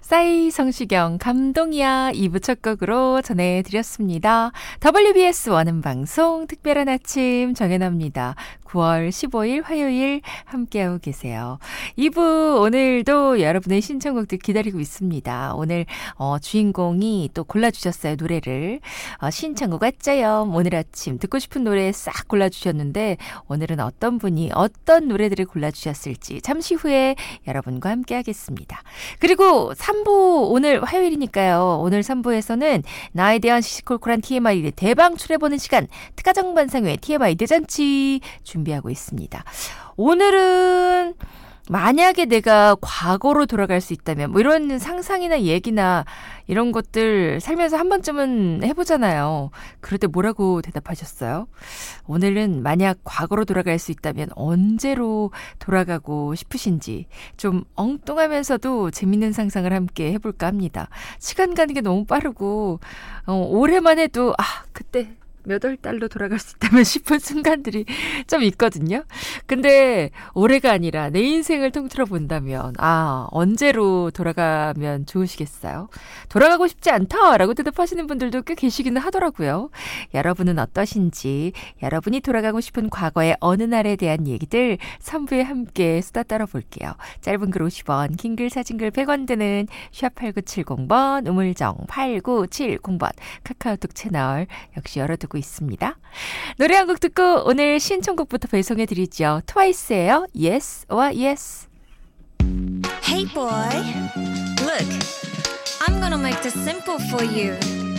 싸이 성시경 감동이야 2부 첫 곡으로 전해드렸습니다. WBS 원음방송 특별한 아침 정연아입니다. 9월 15일 화요일 함께하고 계세요. 2부 오늘도 여러분의 신청곡들 기다리고 있습니다. 오늘 주인공이 또 골라주셨어요. 노래를. 신청곡 왔자요. 오늘 아침 듣고 싶은 노래 싹 골라주셨는데 오늘은 어떤 분이 어떤 노래들을 골라주셨을지 잠시 후에 여러분과 함께하겠습니다. 그리고 3부 오늘 화요일이니까요. 오늘 3부에서는 나에 대한 시시콜콜한 TMI를 대방출해보는 시간 특가정반상회 TMI 대잔치 준비하고 있습니다. 오늘은 만약에 내가 과거로 돌아갈 수 있다면 뭐 이런 상상이나 얘기나 이런 것들 살면서 한 번쯤은 해보잖아요. 그럴 때 뭐라고 대답하셨어요? 오늘은 만약 과거로 돌아갈 수 있다면 언제로 돌아가고 싶으신지 좀 엉뚱하면서도 재밌는 상상을 함께 해볼까 합니다. 시간 가는 게 너무 빠르고 올해만 해도 그때 몇 월 달로 돌아갈 수 있다면 싶은 순간들이 좀 있거든요. 근데 올해가 아니라 내 인생을 통틀어 본다면 언제로 돌아가면 좋으시겠어요? 돌아가고 싶지 않다라고 대답하시는 분들도 꽤 계시기는 하더라고요. 여러분은 어떠신지 여러분이 돌아가고 싶은 과거의 어느 날에 대한 얘기들 3부에 함께 수다 떨어볼게요. 짧은 글 50원, 긴 글 사진 글 100원 드는 샵8970번 우물정 8970번 카카오톡 채널 역시 열어두고 있습니다. 노래 한 곡 듣고 오늘 신청곡부터 배송해드리죠. 트와이스예요. Yes와 Yes. Hey boy, look, I'm gonna make this simple for you.